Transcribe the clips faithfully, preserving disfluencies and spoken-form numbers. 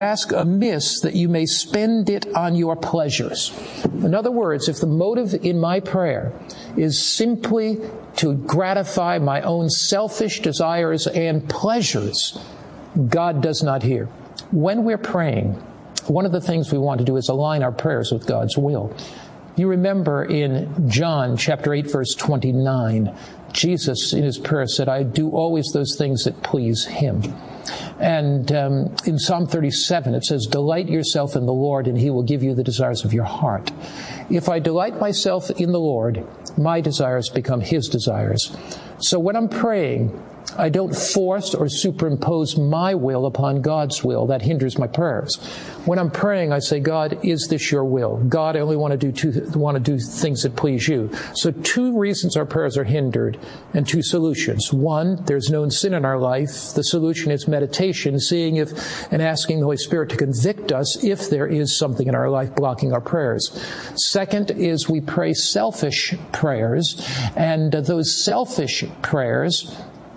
ask amiss that you may spend it on your pleasures. In other words, if the motive in my prayer is simply to gratify my own selfish desires and pleasures, God does not hear. When we're praying, one of the things we want to do is align our prayers with God's will. You remember in John chapter eight, verse twenty-nine, Jesus in his prayer said, I do always those things that please him. And um, in Psalm thirty-seven, it says, delight yourself in the Lord, and he will give you the desires of your heart. If I delight myself in the Lord, my desires become his desires. So when I'm praying, I don't force or superimpose my will upon God's will. That hinders my prayers. When I'm praying, I say, God, is this your will? God, I only want to do two, want to do things that please you. So two reasons our prayers are hindered and two solutions. One, there's known sin in our life. The solution is meditation, seeing if and asking the Holy Spirit to convict us if there is something in our life blocking our prayers. Second is we pray selfish prayers, and uh, those selfish prayers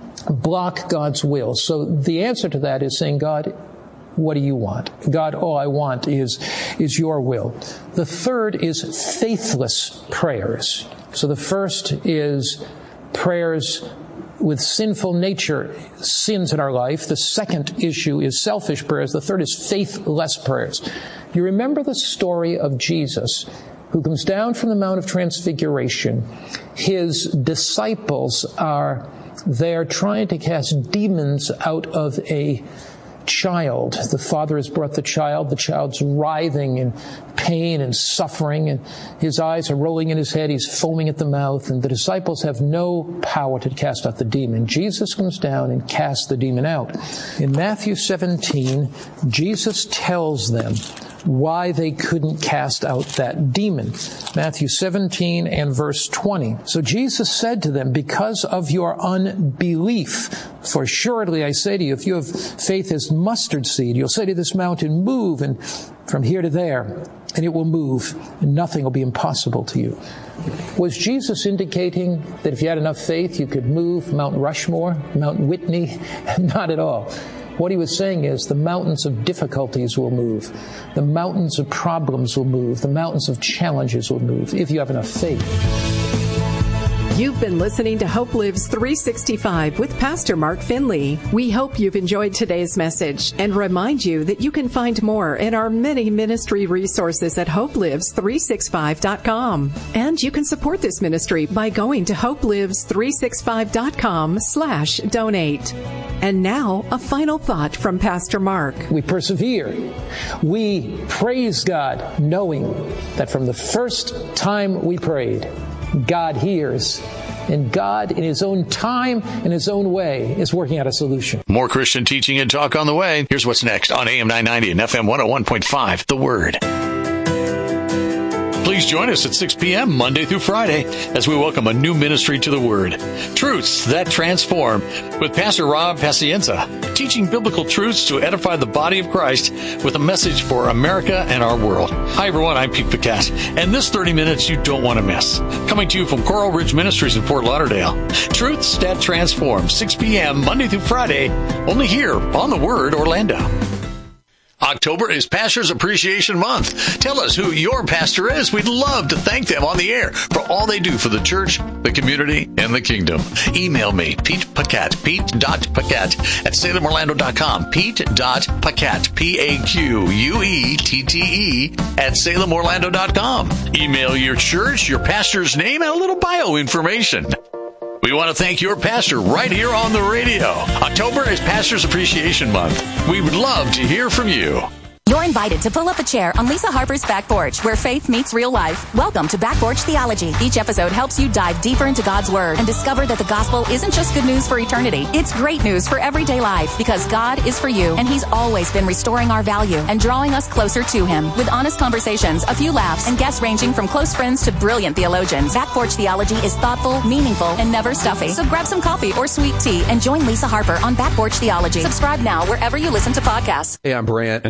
block God's will. So the answer to that is saying, God, what do you want? God, all I want is, is your will. The third is faithless prayers. So the first is prayers with sinful nature, sins in our life. The second issue is selfish prayers. The third is faithless prayers. You remember the story of Jesus who comes down from the Mount of Transfiguration. His disciples are They're trying to cast demons out of a child. The father has brought the child. The child's writhing in pain and suffering, and his eyes are rolling in his head. He's foaming at the mouth, and the disciples have no power to cast out the demon. Jesus comes down and casts the demon out. In Matthew seventeen, Jesus tells them why they couldn't cast out that demon. Matthew seventeen and verse twenty. So Jesus said to them, because of your unbelief, for assuredly I say to you, if you have faith as mustard seed, you'll say to this mountain, move, and from here to there, and it will move, and nothing will be impossible to you. Was Jesus indicating that if you had enough faith, you could move Mount Rushmore, Mount Whitney? Not at all. What he was saying is the mountains of difficulties will move. The mountains of problems will move. The mountains of challenges will move if you have enough faith. You've been listening to Hope Lives three sixty-five with Pastor Mark Finley. We hope you've enjoyed today's message and remind you that you can find more in our many ministry resources at hope lives three sixty-five dot com. And you can support this ministry by going to hope lives three sixty-five dot com slash donate. And now, a final thought from Pastor Mark. We persevere. We praise God, knowing that from the first time we prayed, God hears, and God, in His own time and His own way, is working out a solution. More Christian teaching and talk on the way. Here's what's next on A M nine ninety and F M one oh one point five, The Word. Please join us at six p.m. Monday through Friday as we welcome a new ministry to the Word. Truths That Transform with Pastor Rob Pacienza, teaching biblical truths to edify the body of Christ with a message for America and our world. Hi, everyone. I'm Pete Paquette, and this thirty minutes you don't want to miss. Coming to you from Coral Ridge Ministries in Fort Lauderdale. Truths That Transform, six p.m. Monday through Friday, only here on The Word Orlando. October is Pastor's Appreciation Month. Tell us who your pastor is. We'd love to thank them on the air for all they do for the church, the community, and the kingdom. Email me, Pete Paquette, pete.paquette at salem orlando dot com, pete.paquette, P A Q U E T T E, at salem orlando dot com. Email your church, your pastor's name, and a little bio information. We want to thank your pastor right here on the radio. October is Pastor's Appreciation Month. We would love to hear from you. You're invited to pull up a chair on Lisa Harper's Back Porch, where faith meets real life. Welcome to Back Porch Theology. Each episode helps you dive deeper into God's Word and discover that the gospel isn't just good news for eternity. It's great news for everyday life, because God is for you, and He's always been restoring our value and drawing us closer to Him. With honest conversations, a few laughs, and guests ranging from close friends to brilliant theologians, Back Porch Theology is thoughtful, meaningful, and never stuffy. So grab some coffee or sweet tea and join Lisa Harper on Back Porch Theology. Subscribe now wherever you listen to podcasts. Hey, I'm Brant, and her name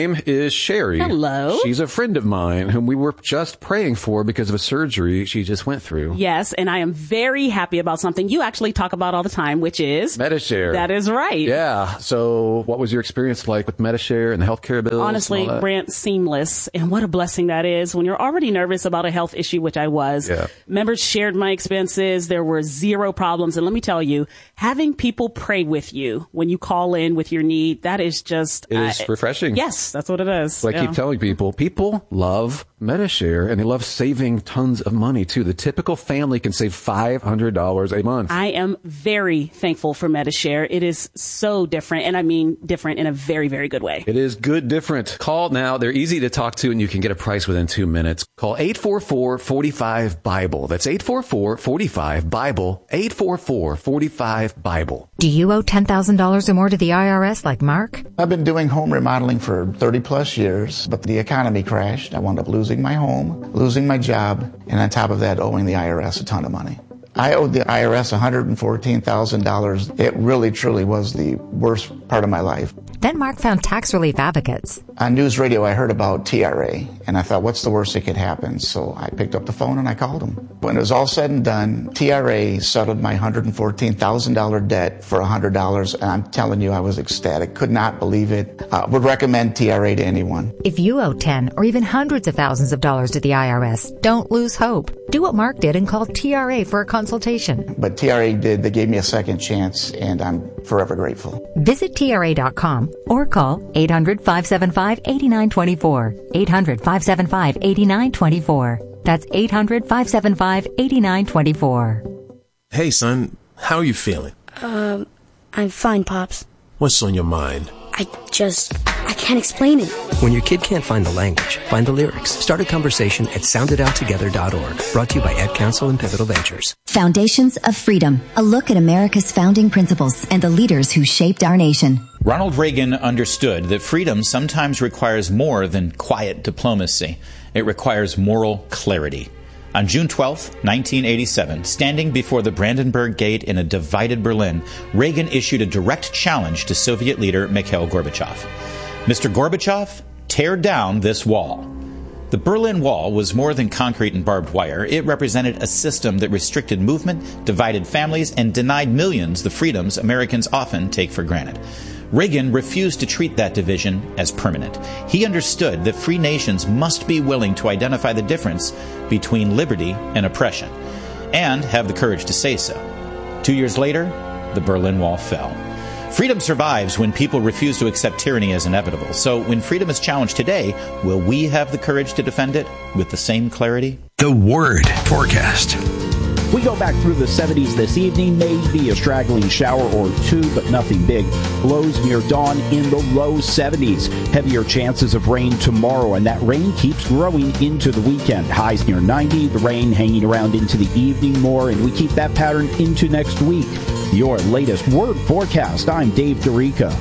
name is Sherry. Hello. She's a friend of mine whom we were just praying for because of a surgery she just went through. Yes, and I am very happy about something you actually talk about all the time, which is Medi-Share. That is right. Yeah. So what was your experience like with Medi-Share and the healthcare bills? Honestly, Brent, seamless. And what a blessing that is when you're already nervous about a health issue, which I was. Yeah. Members shared my expenses. There were zero problems. And let me tell you, having people pray with you when you call in with your need, that is just... It is uh, refreshing. Yes, that's what it is. So I yeah. keep telling people, people love Medi-Share, and they love saving tons of money, too. The typical family can save five hundred dollars a month. I am very thankful for Medi-Share. It is so different, and I mean different in a very, very good way. It is good different. Call now. They're easy to talk to, and you can get a price within two minutes. Call eight four four, four five, BIBLE. That's eight four four, four five, BIBLE. eight four four, four five, BIBLE. Do you owe ten thousand dollars or more to the I R S like Mark? I've been doing home remodeling for thirty plus years, but the economy crashed. I wound up losing my home, losing my job, and on top of that, owing the I R S a ton of money. I owed the I R S one hundred fourteen thousand dollars. It really, truly was the worst part of my life. Then Mark found Tax Relief Advocates. On news radio, I heard about T R A, and I thought, what's the worst that could happen? So I picked up the phone and I called them. When it was all said and done, T R A settled my one hundred fourteen thousand dollars debt for one hundred dollars, and I'm telling you, I was ecstatic. Could not believe it. Uh, would recommend T R A to anyone. If you owe ten or even hundreds of thousands of dollars to the I R S, don't lose hope. Do what Mark did and call T R A for a consultation. But T R A did. They gave me a second chance, and I'm forever grateful. Visit T R A dot com or call eight hundred, five seven five, eight nine two four. eight hundred, five seven five, eight nine two four. That's eight hundred, five seven five, eight nine two four. Hey, son. How are you feeling? Um, I'm fine, Pops. What's on your mind? I just... I can't explain it. When your kid can't find the language, find the lyrics. Start a conversation at sound it out together dot org. Brought to you by Ed Council and Pivotal Ventures. Foundations of Freedom. A look at America's founding principles and the leaders who shaped our nation. Ronald Reagan understood that freedom sometimes requires more than quiet diplomacy. It requires moral clarity. On June twelfth, nineteen eighty-seven, standing before the Brandenburg Gate in a divided Berlin, Reagan issued a direct challenge to Soviet leader Mikhail Gorbachev. Mister Gorbachev, tear down this wall. The Berlin Wall was more than concrete and barbed wire. It represented a system that restricted movement, divided families, and denied millions the freedoms Americans often take for granted. Reagan refused to treat that division as permanent. He understood that free nations must be willing to identify the difference between liberty and oppression, and have the courage to say so. Two years later, the Berlin Wall fell. Freedom survives when people refuse to accept tyranny as inevitable. So when freedom is challenged today, will we have the courage to defend it with the same clarity? The Word Forecast. We go back through the seventies this evening, maybe a straggling shower or two, but nothing big. Lows near dawn in the low seventies. Heavier chances of rain tomorrow, and that rain keeps growing into the weekend. Highs near ninety, the rain hanging around into the evening more, and we keep that pattern into next week. Your latest Word Forecast. I'm Dave Dorica.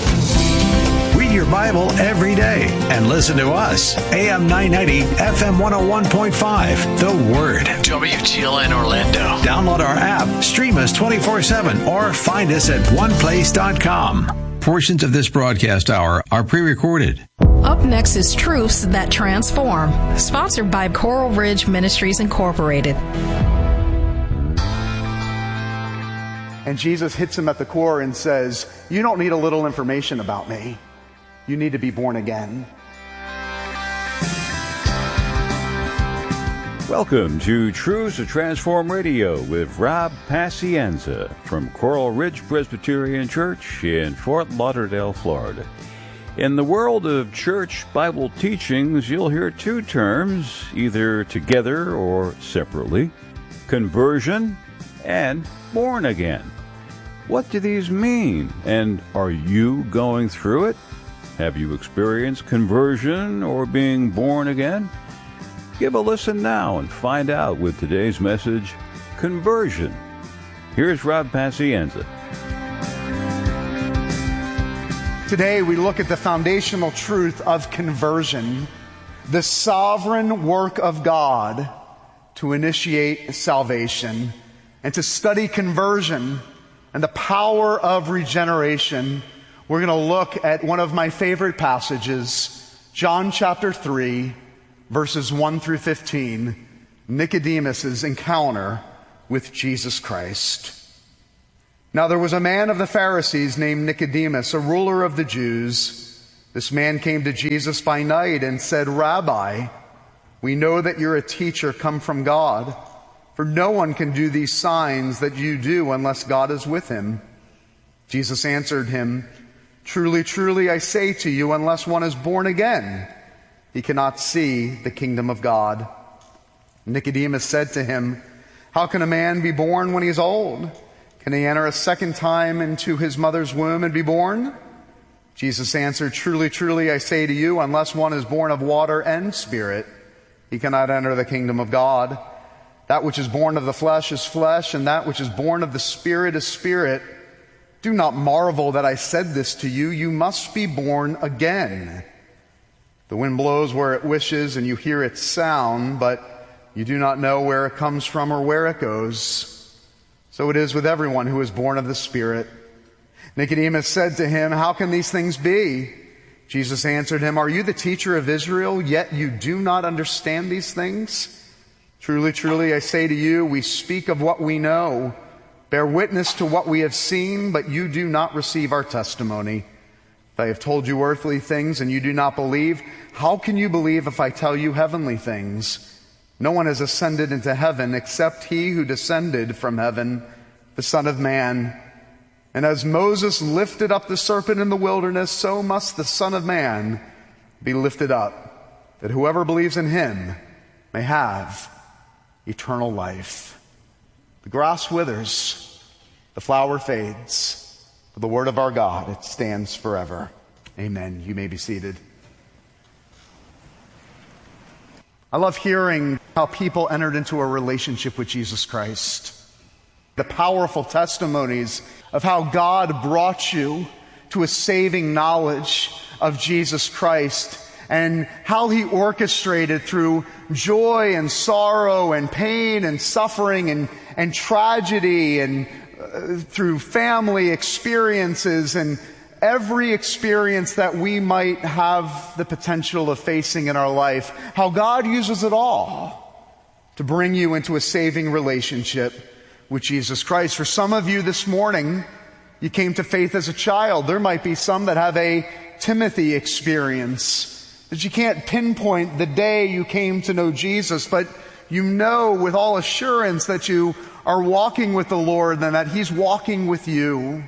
Read your Bible every day and listen to us. A M nine ninety, F M one oh one point five. The Word. W T L N Orlando. Download our app, stream us twenty-four seven, or find us at one place dot com. Portions of this broadcast hour are pre-recorded. Up next is Truths That Transform, sponsored by Coral Ridge Ministries Incorporated. And Jesus hits him at the core and says, you don't need a little information about me. You need to be born again. Welcome to Truths to Transform Radio with Rob Pacienza from Coral Ridge Presbyterian Church in Fort Lauderdale, Florida. In the world of church Bible teachings, you'll hear two terms, either together or separately: conversion and born again. What do these mean? And are you going through it? Have you experienced conversion or being born again? Give a listen now and find out with today's message, Conversion. Here's Rob Pacienza. Today we look at the foundational truth of conversion, the sovereign work of God to initiate salvation, and to study conversion and the power of regeneration. We're going to look at one of my favorite passages, John chapter three, verses one through fifteen, Nicodemus's encounter with Jesus Christ. Now there was a man of the Pharisees named Nicodemus, a ruler of the Jews. This man came to Jesus by night and said, "Rabbi, we know that you're a teacher come from God, for no one can do these signs that you do unless God is with him." Jesus answered him, "Truly, truly, I say to you, unless one is born again, he cannot see the kingdom of God." Nicodemus said to him, "How can a man be born when he is old? Can he enter a second time into his mother's womb and be born?" Jesus answered, "Truly, truly, I say to you, unless one is born of water and spirit, he cannot enter the kingdom of God. That which is born of the flesh is flesh, and that which is born of the Spirit is spirit. Do not marvel that I said this to you. You must be born again. The wind blows where it wishes, and you hear its sound, but you do not know where it comes from or where it goes. So it is with everyone who is born of the Spirit." Nicodemus said to him, "How can these things be?" Jesus answered him, "Are you the teacher of Israel, yet you do not understand these things? Truly, truly, I say to you, we speak of what we know, bear witness to what we have seen, but you do not receive our testimony. If I have told you earthly things and you do not believe, how can you believe if I tell you heavenly things? No one has ascended into heaven except he who descended from heaven, the Son of Man. And as Moses lifted up the serpent in the wilderness, so must the Son of Man be lifted up, that whoever believes in him may have eternal life." The grass withers, the flower fades, but the word of our God, it stands forever. Amen. You may be seated. I love hearing how people entered into a relationship with Jesus Christ. The powerful testimonies of how God brought you to a saving knowledge of Jesus Christ, and how he orchestrated through joy and sorrow and pain and suffering and, and tragedy and uh, through family experiences and every experience that we might have the potential of facing in our life, how God uses it all to bring you into a saving relationship with Jesus Christ. For some of you this morning, you came to faith as a child. There might be some that have a Timothy experience, that you can't pinpoint the day you came to know Jesus, but you know with all assurance that you are walking with the Lord and that he's walking with you.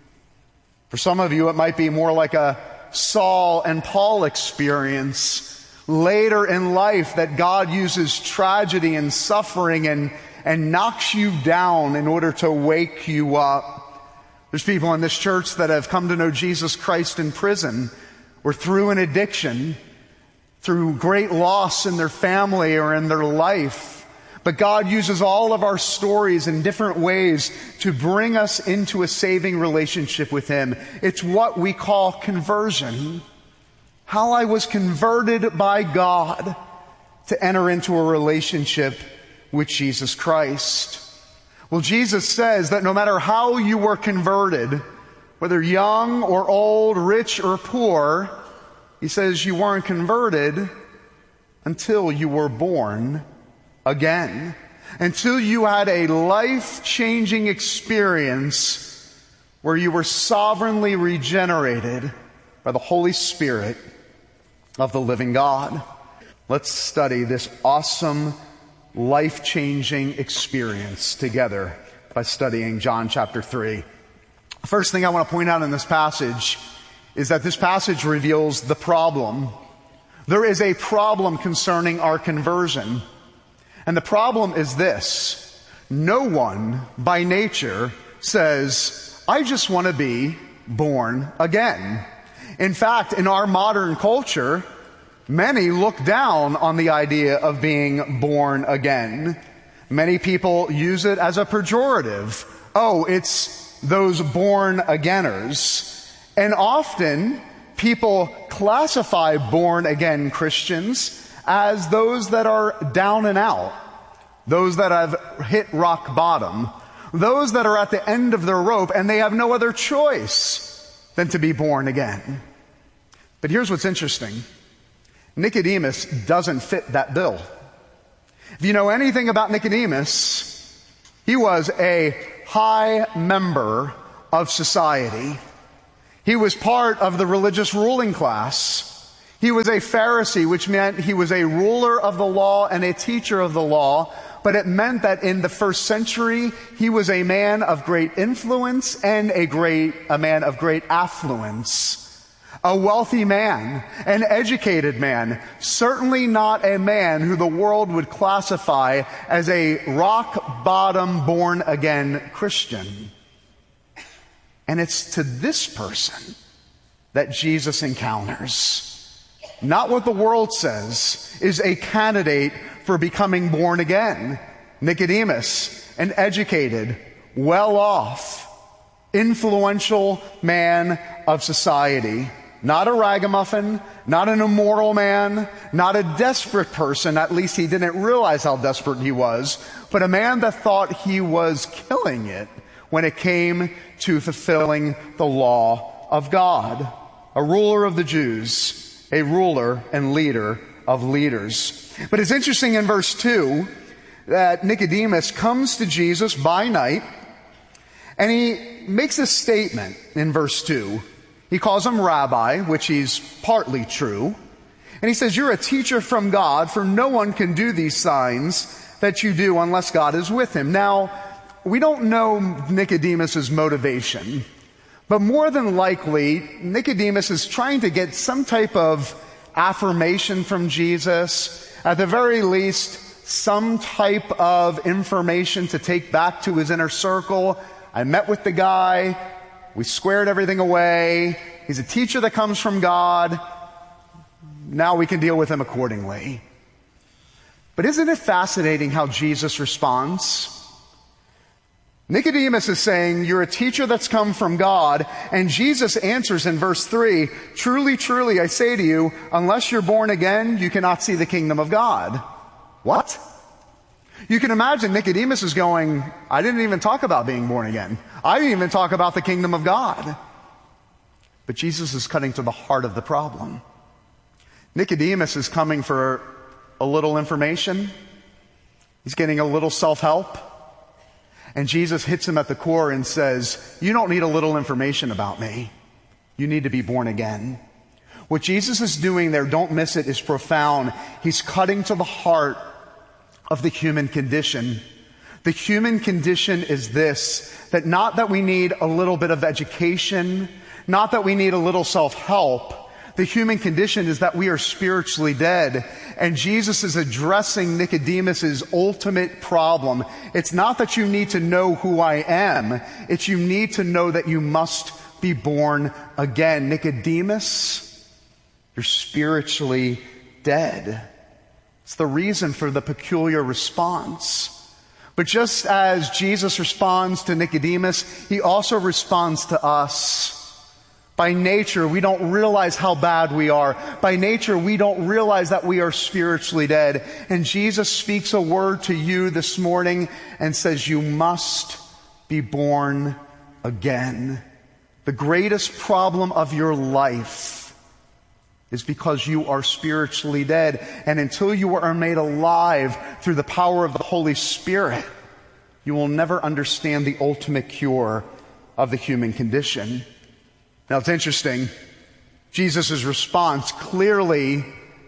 For some of you, it might be more like a Saul and Paul experience later in life, that God uses tragedy and suffering and, and knocks you down in order to wake you up. There's people in this church that have come to know Jesus Christ in prison or through an addiction, through great loss in their family or in their life. But God uses all of our stories in different ways to bring us into a saving relationship with him. It's what we call conversion. How I was converted by God to enter into a relationship with Jesus Christ. Well, Jesus says that no matter how you were converted, whether young or old, rich or poor, he says you weren't converted until you were born again. Until you had a life-changing experience where you were sovereignly regenerated by the Holy Spirit of the living God. Let's study this awesome, life-changing experience together by studying John chapter three. First thing I want to point out in this passage is that this passage reveals the problem. There is a problem concerning our conversion. And the problem is this: no one by nature says, "I just want to be born again." In fact, in our modern culture, many look down on the idea of being born again. Many people use it as a pejorative. Oh, it's those born againers. And often people classify born again Christians as those that are down and out, those that have hit rock bottom, those that are at the end of their rope and they have no other choice than to be born again. But here's what's interesting. Nicodemus doesn't fit that bill. If you know anything about Nicodemus, he was a high member of society. He was part of the religious ruling class. He was a Pharisee, which meant he was a ruler of the law and a teacher of the law. But it meant that in the first century, he was a man of great influence and a great, a man of great affluence. A wealthy man, an educated man, certainly not a man who the world would classify as a rock-bottom, born-again Christian. And it's to this person that Jesus encounters. Not what the world says is a candidate for becoming born again. Nicodemus, an educated, well-off, influential man of society. Not a ragamuffin, not an immoral man, not a desperate person, at least he didn't realize how desperate he was, but a man that thought he was killing it when it came to fulfilling the law of God. A ruler of the Jews, a ruler and leader of leaders. But it's interesting in verse two that Nicodemus comes to Jesus by night, and he makes a statement in verse two. He calls him rabbi, which he's partly true. And he says, you're a teacher from God, for no one can do these signs that you do unless God is with him. Now, we don't know Nicodemus's motivation, but more than likely, Nicodemus is trying to get some type of affirmation from Jesus, at the very least, some type of information to take back to his inner circle. I met with the guy. We squared everything away. He's a teacher that comes from God. Now we can deal with him accordingly. But isn't it fascinating how Jesus responds? Nicodemus is saying, you're a teacher that's come from God, and Jesus answers in verse three, truly, truly, I say to you, unless you're born again, you cannot see the kingdom of God. What? You can imagine Nicodemus is going, I didn't even talk about being born again. I didn't even talk about the kingdom of God. But Jesus is cutting to the heart of the problem. Nicodemus is coming for a little information. He's getting a little self-help. And Jesus hits him at the core and says, you don't need a little information about me. You need to be born again. What Jesus is doing there, don't miss it, is profound. He's cutting to the heart of the human condition. The human condition is this, that not that we need a little bit of education, not that we need a little self-help. The human condition is that we are spiritually dead. And Jesus is addressing Nicodemus's ultimate problem. It's not that you need to know who I am. It's you need to know that you must be born again. Nicodemus, you're spiritually dead. It's the reason for the peculiar response. But just as Jesus responds to Nicodemus, he also responds to us. By nature, we don't realize how bad we are. By nature, we don't realize that we are spiritually dead. And Jesus speaks a word to you this morning and says, you must be born again. The greatest problem of your life is because you are spiritually dead. And until you are made alive through the power of the Holy Spirit, you will never understand the ultimate cure of the human condition. Now, it's interesting. Jesus' response clearly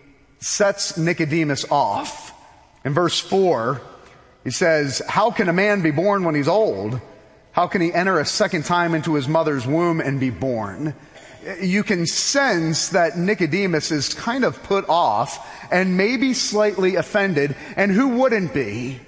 sets Nicodemus off. In verse four, he says, how can a man be born when he's old? How can he enter a second time into his mother's womb and be born? You can sense that Nicodemus is kind of put off and maybe slightly offended. And who wouldn't be?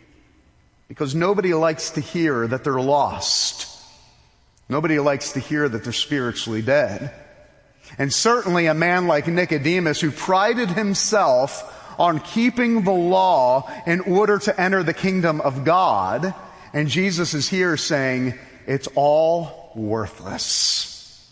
Because nobody likes to hear that they're lost. Nobody likes to hear that they're spiritually dead. And certainly a man like Nicodemus, who prided himself on keeping the law in order to enter the kingdom of God. And Jesus is here saying, it's all worthless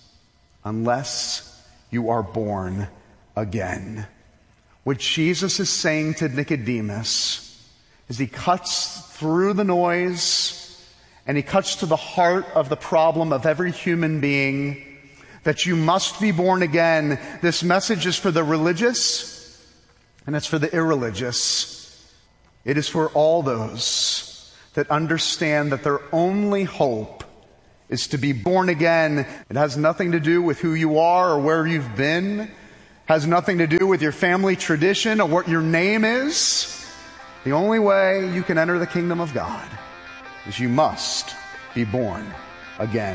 unless you are born again. What Jesus is saying to Nicodemus is he cuts through the noise and he cuts to the heart of the problem of every human being that you must be born again. This message is for the religious, and it's for the irreligious. It is for all those that understand that their only hope is to be born again. It has nothing to do with who you are or where you've been. It has nothing to do with your family tradition or what your name is. The only way you can enter the kingdom of God is you must be born again.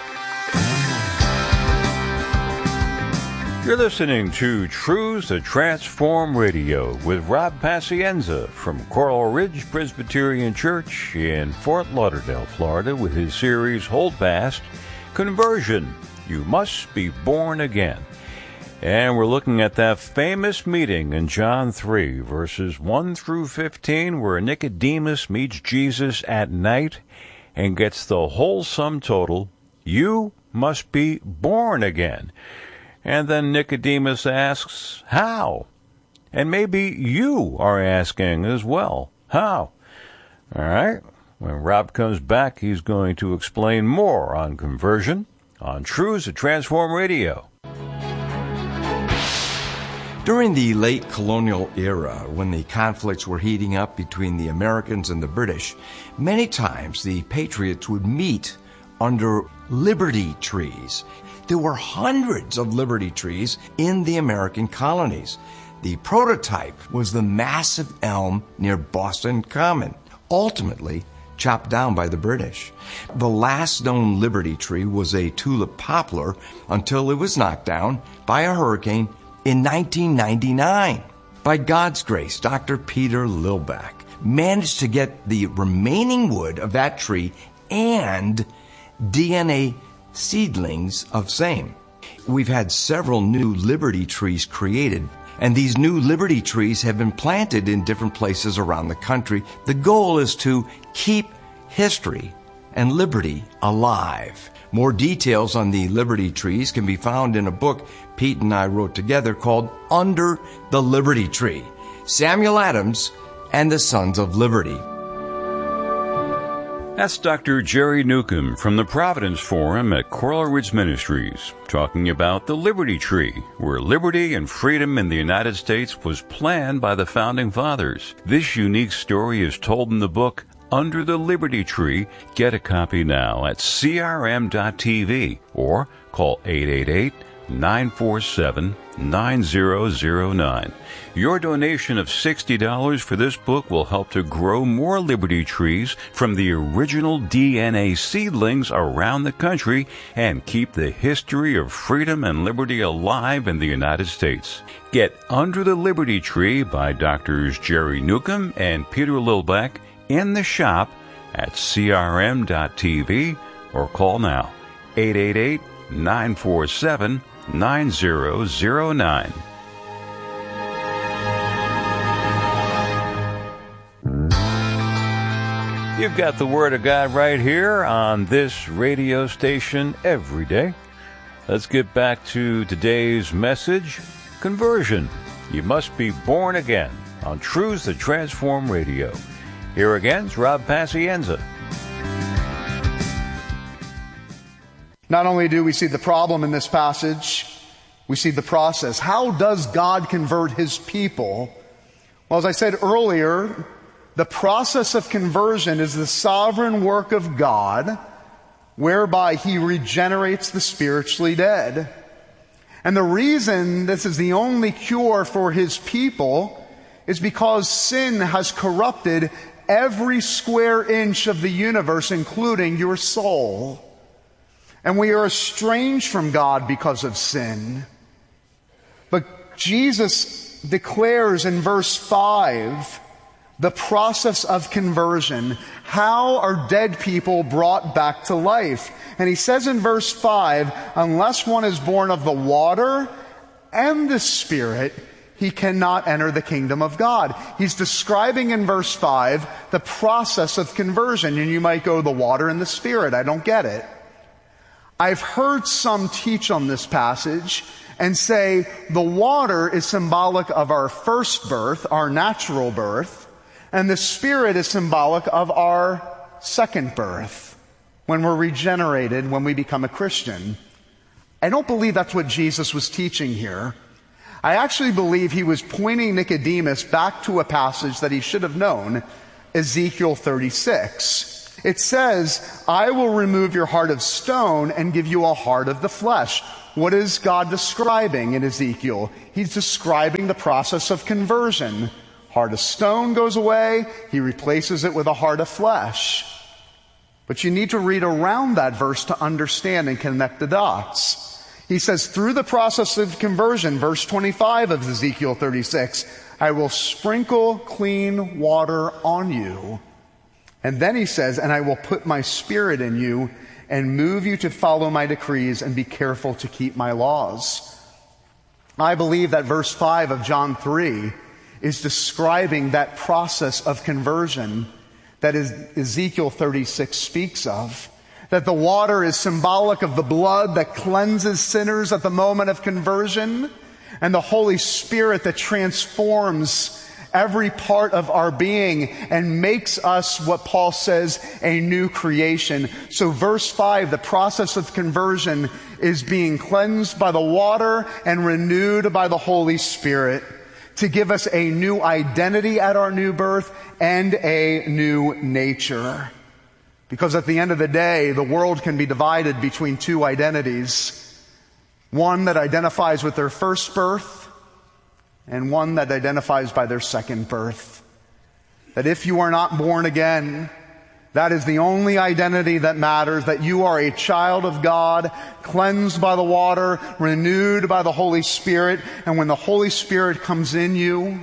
You're listening to Truths That Transform Radio with Rob Pacienza from Coral Ridge Presbyterian Church in Fort Lauderdale, Florida, with his series Hold Fast, Conversion, You Must Be Born Again. And we're looking at that famous meeting in John three, verses one through fifteen, where Nicodemus meets Jesus at night and gets the whole sum total, you must be born again. And then Nicodemus asks, how? And maybe you are asking as well, how? All right, when Rob comes back, he's going to explain more on conversion on Truths That Transform Radio. During the late colonial era, when the conflicts were heating up between the Americans and the British, many times the patriots would meet under liberty trees. There were hundreds of liberty trees in the American colonies. The prototype was the massive elm near Boston Common, ultimately chopped down by the British. The last known liberty tree was a tulip poplar until it was knocked down by a hurricane in nineteen ninety-nine. By God's grace, Doctor Peter Lilback managed to get the remaining wood of that tree and D N A seedlings of same. We've had several new liberty trees created, and these new liberty trees have been planted in different places around the country. The goal is to keep history and liberty alive. More details on the liberty trees can be found in a book Pete and I wrote together called Under the Liberty Tree, Samuel Adams and the Sons of Liberty. That's Doctor Jerry Newcomb from the Providence Forum at Coral Ridge Ministries, talking about the Liberty Tree, where liberty and freedom in the United States was planned by the Founding Fathers. This unique story is told in the book Under the Liberty Tree. Get a copy now at C R M dot T V or call eight eight eight, nine four seven, nine zero zero nine. Your donation of sixty dollars for this book will help to grow more liberty trees from the original D N A seedlings around the country and keep the history of freedom and liberty alive in the United States. Get Under the Liberty Tree by Doctors Jerry Newcomb and Peter Lilback in the shop at C R M dot T V or call now eight eight eight, nine four seven, nine zero zero nine. You've got the Word of God right here on this radio station every day. Let's get back to today's message, Conversion. You must be born again on Truths That Transform Radio. Here again is Rob Pacienza. Not only do we see the problem in this passage, we see the process. How does God convert His people? Well, as I said earlier, the process of conversion is the sovereign work of God whereby He regenerates the spiritually dead. And the reason this is the only cure for His people is because sin has corrupted every square inch of the universe, including your soul. And we are estranged from God because of sin. But Jesus declares in verse five the process of conversion. How are dead people brought back to life? And he says in verse five, unless one is born of the water and the Spirit, he cannot enter the kingdom of God. He's describing in verse five the process of conversion. And you might go, the water and the Spirit, I don't get it. I've heard some teach on this passage and say the water is symbolic of our first birth, our natural birth, and the Spirit is symbolic of our second birth, when we're regenerated, when we become a Christian. I don't believe that's what Jesus was teaching here. I actually believe he was pointing Nicodemus back to a passage that he should have known, Ezekiel thirty-six. It says, I will remove your heart of stone and give you a heart of the flesh. What is God describing in Ezekiel? He's describing the process of conversion. Heart of stone goes away, he replaces it with a heart of flesh. But you need to read around that verse to understand and connect the dots. He says, through the process of conversion, verse twenty-five of Ezekiel thirty-six, I will sprinkle clean water on you. And then he says, and I will put my spirit in you and move you to follow my decrees and be careful to keep my laws. I believe that verse five of John three is describing that process of conversion that is Ezekiel thirty-six speaks of. That the water is symbolic of the blood that cleanses sinners at the moment of conversion, and the Holy Spirit that transforms every part of our being and makes us, what Paul says, a new creation. So verse five, the process of conversion is being cleansed by the water and renewed by the Holy Spirit to give us a new identity at our new birth and a new nature. Because at the end of the day, the world can be divided between two identities. One that identifies with their first birth, and one that identifies by their second birth. That if you are not born again, that is the only identity that matters, that you are a child of God, cleansed by the water, renewed by the Holy Spirit, and when the Holy Spirit comes in you,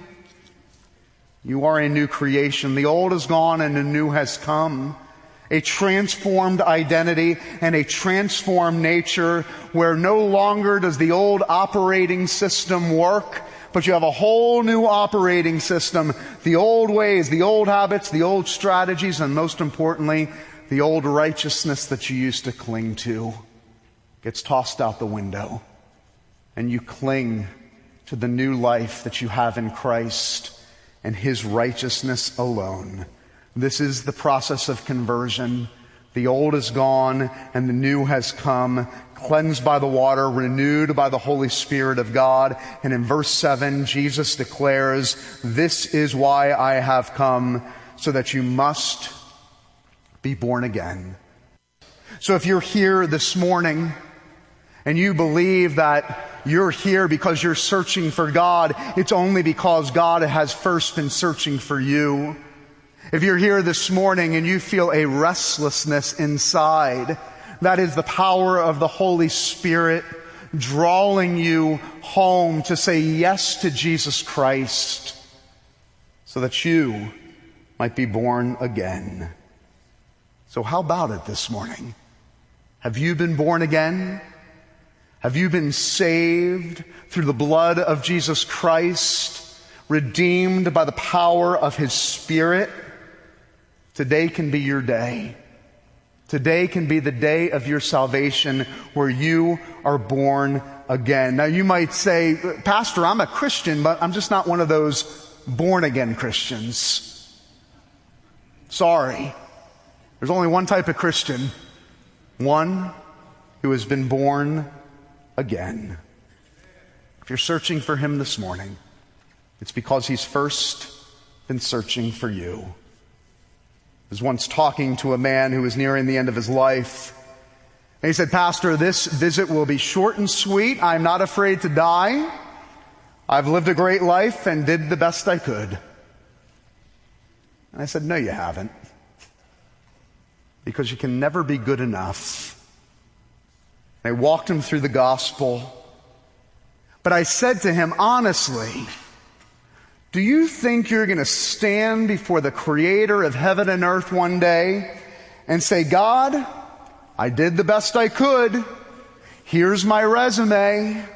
you are a new creation. The old is gone and the new has come. A transformed identity and a transformed nature where no longer does the old operating system work, but you have a whole new operating system. The old ways, the old habits, the old strategies, and most importantly, the old righteousness that you used to cling to gets tossed out the window. And you cling to the new life that you have in Christ and His righteousness alone. This is the process of conversion. The old is gone and the new has come, cleansed by the water, renewed by the Holy Spirit of God. And in verse seven, Jesus declares, this is why I have come, so that you must be born again. So if you're here this morning and you believe that you're here because you're searching for God, it's only because God has first been searching for you. If you're here this morning and you feel a restlessness inside, that is the power of the Holy Spirit drawing you home to say yes to Jesus Christ so that you might be born again. So how about it this morning? Have you been born again? Have you been saved through the blood of Jesus Christ, redeemed by the power of His Spirit? Today can be your day. Today can be the day of your salvation where you are born again. Now you might say, Pastor, I'm a Christian, but I'm just not one of those born again Christians. Sorry. There's only one type of Christian. One who has been born again. If you're searching for Him this morning, it's because He's first been searching for you. I was once talking to a man who was nearing the end of his life. And he said, Pastor, this visit will be short and sweet. I'm not afraid to die. I've lived a great life and did the best I could. And I said, no, you haven't. Because you can never be good enough. I walked him through the gospel. But I said to him, honestly, do you think you're going to stand before the Creator of heaven and earth one day and say, God, I did the best I could. Here's my resume.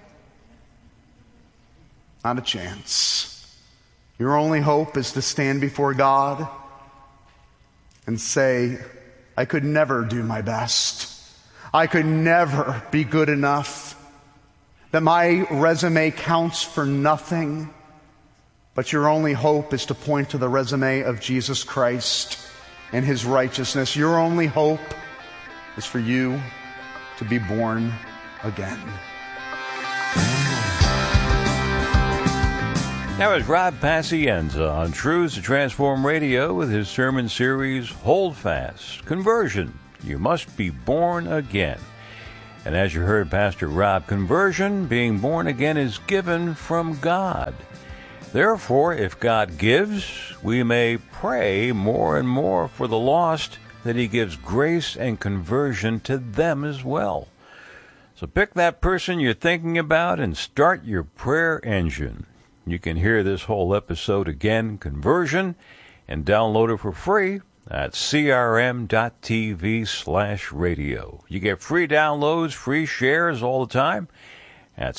Not a chance. Your only hope is to stand before God and say, I could never do my best. I could never be good enough. That my resume counts for nothing. But your only hope is to point to the resume of Jesus Christ and His righteousness. Your only hope is for you to be born again. Now is Rob Pacienza on Truths to Transform Radio with his sermon series, Hold Fast, Conversion. You must be born again. And as you heard Pastor Rob, conversion, being born again, is given from God. Therefore, if God gives, we may pray more and more for the lost, that he gives grace and conversion to them as well. So pick that person you're thinking about and start your prayer engine. You can hear this whole episode again, Conversion, and download it for free at crm.tv slash radio. You get free downloads, free shares all the time at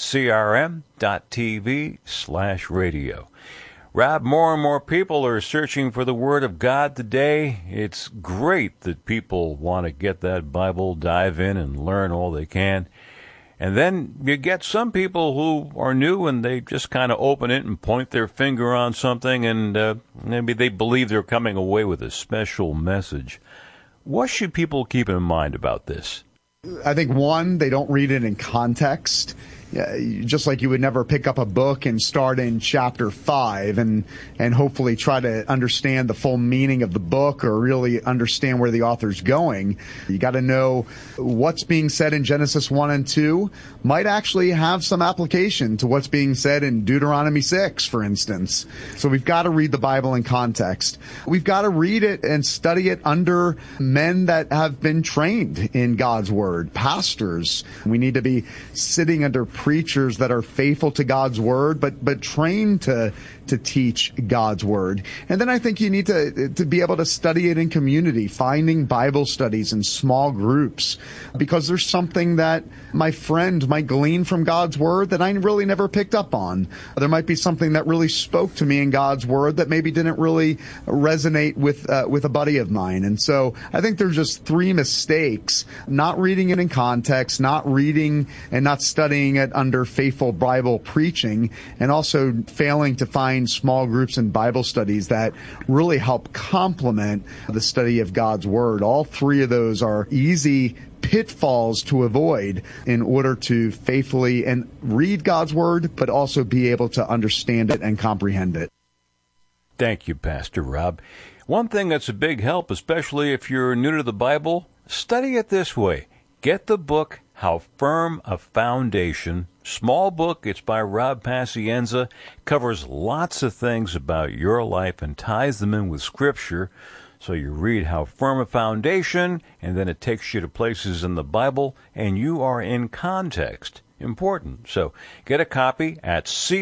crm.tv slash radio. Rob, more and more people are searching for the Word of God today. It's great that people want to get that Bible, dive in, and learn all they can. And then you get some people who are new and they just kind of open it and point their finger on something, and uh, maybe they believe they're coming away with a special message. What should people keep in mind about this? I think, one, they don't read it in context. Yeah, just like you would never pick up a book and start in chapter five and and hopefully try to understand the full meaning of the book or really understand where the author's going. You got to know what's being said in Genesis one and two might actually have some application to what's being said in Deuteronomy six, for instance. So we've got to read the Bible in context. We've got to read it and study it under men that have been trained in God's Word, pastors. We need to be sitting under preachers that are faithful to God's Word, but but trained to to teach God's Word. And then I think you need to to be able to study it in community, finding Bible studies in small groups, because there's something that my friend might glean from God's Word that I really never picked up on. There might be something that really spoke to me in God's Word that maybe didn't really resonate with uh, with a buddy of mine. And so I think there's just three mistakes: not reading it in context, not reading and not studying it under faithful Bible preaching, and also failing to find small groups and Bible studies that really help complement the study of God's Word. All three of those are easy pitfalls to avoid in order to faithfully and read God's Word, but also be able to understand it and comprehend it. Thank you, Pastor Rob. One thing that's a big help, especially if you're new to the Bible, study it this way. Get the book, How Firm a Foundation. Small book. It's by Rob Pacienza. Covers lots of things about your life and ties them in with Scripture. So you read How Firm a Foundation, and then it takes you to places in the Bible, and you are in context. Important. So get a copy at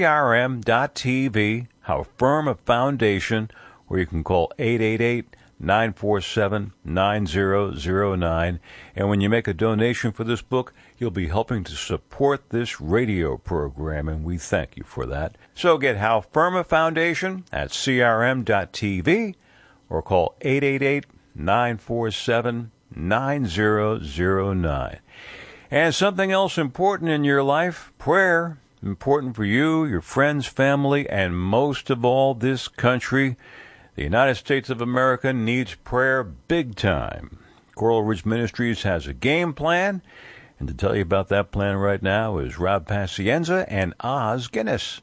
crm.tv, How Firm a Foundation, or you can call eight eight eight, nine four seven, nine zero zero nine. And when you make a donation for this book, you'll be helping to support this radio program, and we thank you for that. So get How Firm a Foundation at crm.tv or call eight eight eight, nine four seven, nine zero zero nine. And something else important in your life, prayer. Important for you, your friends, family, and most of all, this country. The United States of America needs prayer big time. Coral Ridge Ministries has a game plan, and to tell you about that plan right now is Rob Pacienza and Oz Guinness.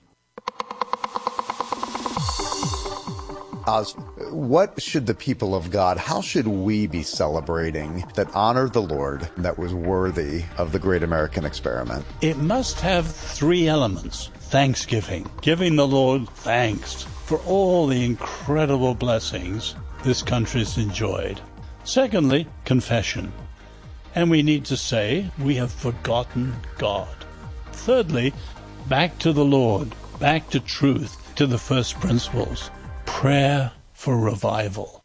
Oz, what should the people of God, how should we be celebrating that honored the Lord, that was worthy of the great American experiment? It must have three elements. Thanksgiving, giving the Lord thanks for all the incredible blessings this country's enjoyed. Secondly, confession. And we need to say, we have forgotten God. Thirdly, back to the Lord, back to truth, to the first principles. Prayer for revival.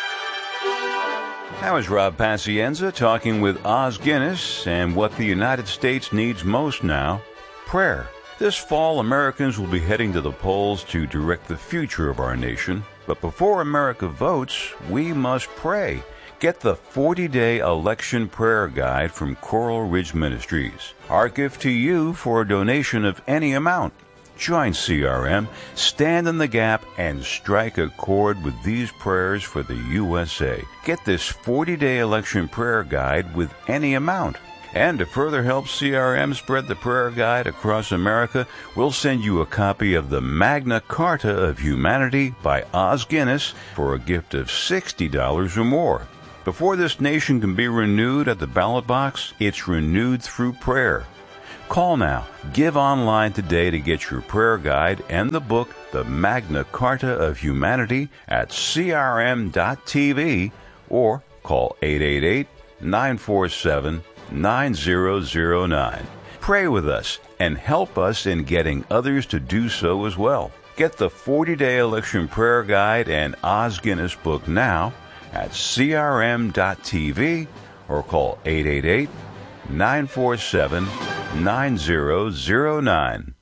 That was Rob Pacienza talking with Oz Guinness, and what the United States needs most now, prayer. This fall, Americans will be heading to the polls to direct the future of our nation. But before America votes, we must pray. Get the forty-day election prayer guide from Coral Ridge Ministries. Our gift to you for a donation of any amount. Join C R M, stand in the gap, and strike a chord with these prayers for the U S A. Get this forty-day election prayer guide with any amount. And to further help C R M spread the prayer guide across America, we'll send you a copy of the Magna Carta of Humanity by Os Guinness for a gift of sixty dollars or more. Before this nation can be renewed at the ballot box, it's renewed through prayer. Call now, give online today to get your prayer guide and the book, The Magna Carta of Humanity, at C R M dot T V or call eight eight eight, nine four seven, nine zero zero nine. Pray with us and help us in getting others to do so as well. Get the forty-day election prayer guide and Os Guinness book now at C R M dot T V or call eight eight eight, nine four seven, nine zero zero nine.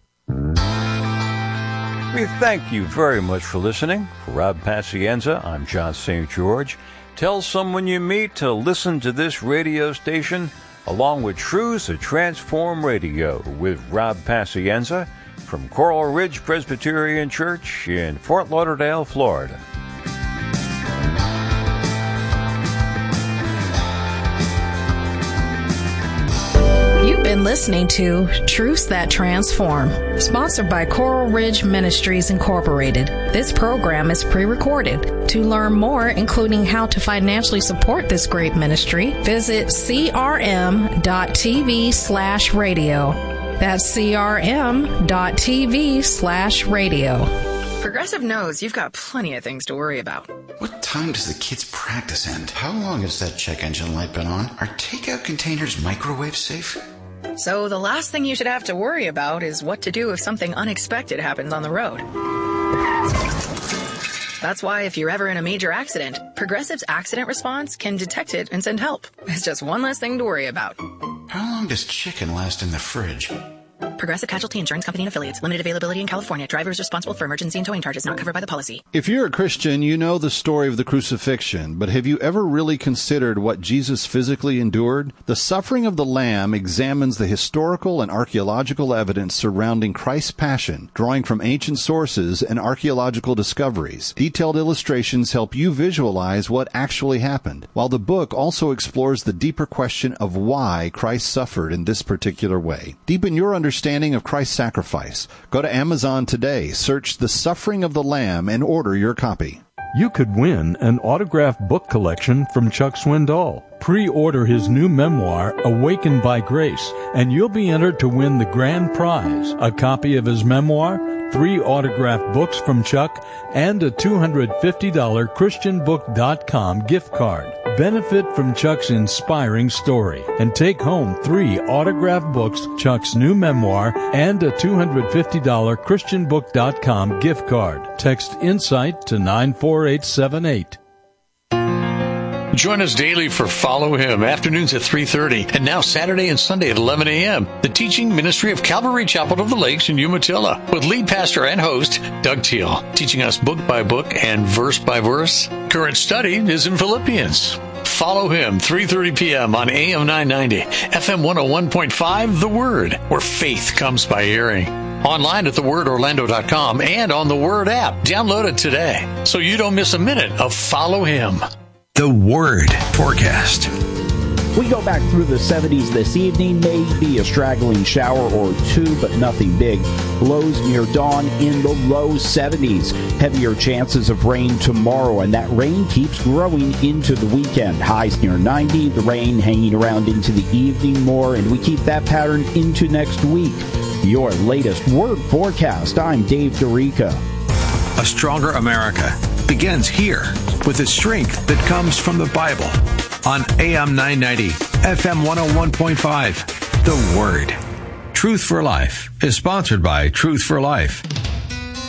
We thank you very much for listening. For Rob Pacienza, I'm John Saint George. Tell someone you meet to listen to this radio station, along with Truths That Transform Radio with Rob Pacienza from Coral Ridge Presbyterian Church in Fort Lauderdale, Florida. You've been listening to Truths That Transform, sponsored by Coral Ridge Ministries Incorporated. This program is pre-recorded. To learn more, including how to financially support this great ministry, visit C R M dot T V slash radio. That's C R M dot T V slash radio. Progressive knows you've got plenty of things to worry about. What time does the kids' practice end? How long has that check engine light been on? Are takeout containers microwave safe? So the last thing you should have to worry about is what to do if something unexpected happens on the road. That's why if you're ever in a major accident, Progressive's accident response can detect it and send help. It's just one less thing to worry about. How long does chicken last in the fridge? Progressive Casualty Insurance Company and Affiliates. Limited availability in California. Drivers responsible for emergency and towing charges not covered by the policy. If you're a Christian, you know the story of the crucifixion, but have you ever really considered what Jesus physically endured? The Suffering of the Lamb examines the historical and archaeological evidence surrounding Christ's passion, drawing from ancient sources and archaeological discoveries. Detailed illustrations help you visualize what actually happened, while the book also explores the deeper question of why Christ suffered in this particular way. Deepen your understanding Understanding of Christ's sacrifice. Go to Amazon today, search The Suffering of the Lamb, and order your copy. You could win an autographed book collection from Chuck Swindoll. Pre-order his new memoir, Awakened by Grace, and you'll be entered to win the grand prize, a copy of his memoir, three autographed books from Chuck, and a two hundred fifty dollars Christian book dot com gift card. Benefit from Chuck's inspiring story and take home three autographed books, Chuck's new memoir, and a two hundred fifty dollars Christian book dot com gift card. Text INSIGHT to nine four eight seven eight. Join us daily for Follow Him, afternoons at three thirty, and now Saturday and Sunday at eleven a.m. The teaching ministry of Calvary Chapel of the Lakes in Umatilla, with lead pastor and host Doug Teal, teaching us book by book and verse by verse. Current study is in Philippians. Follow Him, three thirty p.m. on A M nine ninety, F M one oh one point five, The Word, where faith comes by hearing. Online at the word orlando dot com and on the Word app. Download it today so you don't miss a minute of Follow Him. The Word Forecast. We go back through the seventies this evening, maybe a straggling shower or two, but nothing big. Lows near dawn in the low seventies. Heavier chances of rain tomorrow, and that rain keeps growing into the weekend. Highs near ninety, the rain hanging around into the evening more, and we keep that pattern into next week. Your latest Word Forecast. I'm Dave DeRica. A stronger America begins here with the strength that comes from the Bible. On A M nine ninety, F M one oh one point five, The Word. Truth for Life is sponsored by Truth for Life.